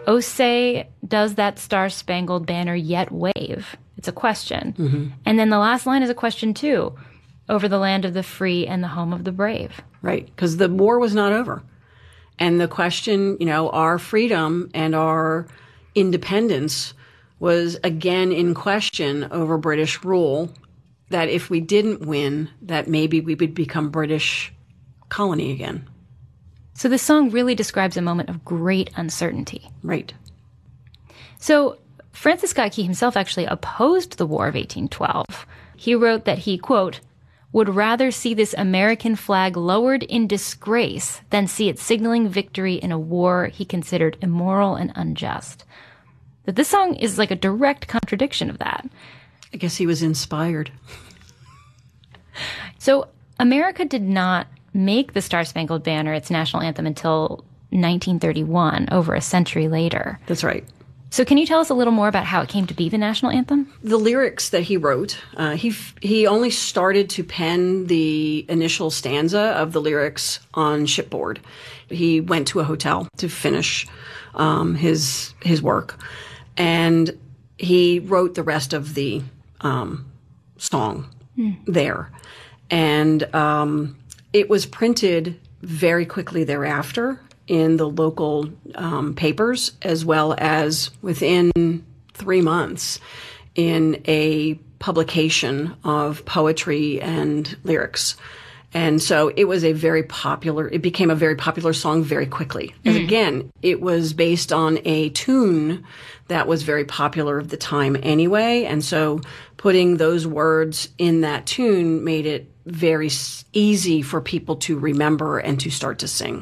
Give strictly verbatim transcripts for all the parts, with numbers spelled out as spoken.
"Oh, say, does that star-spangled banner yet wave?" It's a question. Mm-hmm. And then the last line is a question, too. "Over the land of the free and the home of the brave." Right, because the war was not over. And the question, you know, our freedom and our independence was again in question over British rule, that if we didn't win, that maybe we would become British colony again. So this song really describes a moment of great uncertainty. Right. So Francis Scott Key himself actually opposed the War of eighteen twelve. He wrote that he, quote, "would rather see this American flag lowered in disgrace than see it signaling victory in a war he considered immoral and unjust." But this song is like a direct contradiction of that. I guess he was inspired. So America did not make the Star-Spangled Banner its national anthem until nineteen thirty-one, over a century later. That's right. So can you tell us a little more about how it came to be the national anthem? The lyrics that he wrote, uh, he he only started to pen the initial stanza of the lyrics on shipboard. He went to a hotel to finish um, his his work, and he wrote the rest of the um, song mm. there. And um, it was printed very quickly thereafter in the local um, papers, as well as within three months in a publication of poetry and lyrics. And so it was a very popular, it became a very popular song very quickly. Because mm. again, it was based on a tune that was very popular of the time anyway. And so putting those words in that tune made it very easy for people to remember and to start to sing.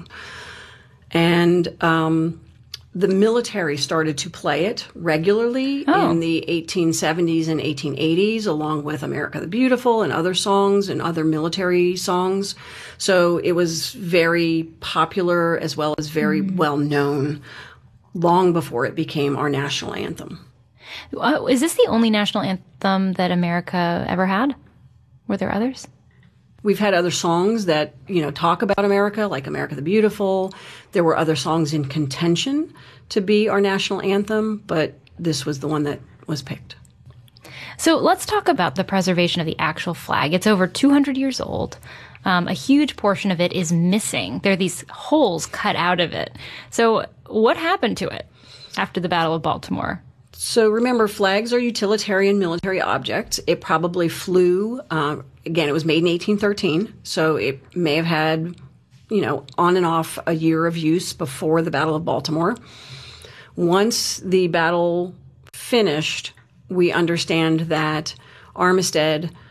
And um, the military started to play it regularly oh. in the eighteen seventies and eighteen eighties, along with America the Beautiful and other songs and other military songs. So it was very popular as well as very mm. well known long before it became our national anthem. Uh, is this the only national anthem that America ever had? Were there others? We've had other songs that, you know, talk about America, like America the Beautiful. There were other songs in contention to be our national anthem, but this was the one that was picked. So let's talk about the preservation of the actual flag. It's over two hundred years old. Um, a huge portion of it is missing. There are these holes cut out of it. So what happened to it after the Battle of Baltimore? So remember, flags are utilitarian military objects. It probably flew, uh, again, it was made in eighteen thirteen, so it may have had, you know, on and off a year of use before the Battle of Baltimore. Once the battle finished, we understand that Armistead